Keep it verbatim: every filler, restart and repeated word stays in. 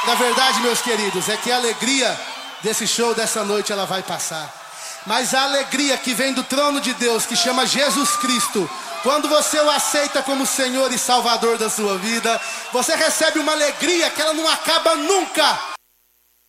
Na verdade, meus queridos, é que a alegria desse show, dessa noite, ela vai passar. Mas a alegria que vem do trono de Deus, que chama Jesus Cristo, quando você o aceita como Senhor e Salvador da sua vida, você recebe uma alegria que ela não acaba nunca.